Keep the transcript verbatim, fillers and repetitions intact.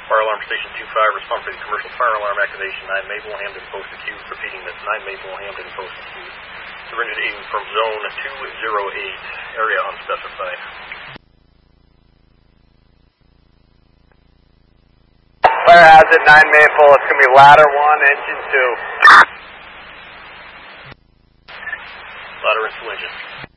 Fire alarm station two five, respond for the commercial fire alarm activation, nine Maple, Hamden, post accused. Repeating, that's nine Maple, Hamden, post accused. Originating from zone two zero eight, area unspecified. Fire hazard, nine Maple, it's going to be ladder one, engine two. Ladder and two engine.